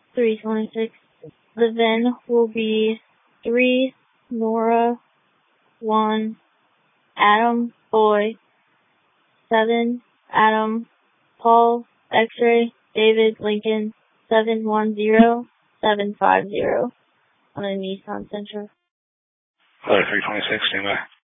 326. The VIN will be 3 Nora 1 Adam Boy 7 Adam Paul X-ray David Lincoln 710750 on a Nissan Sentra. Hello, 326, stand by.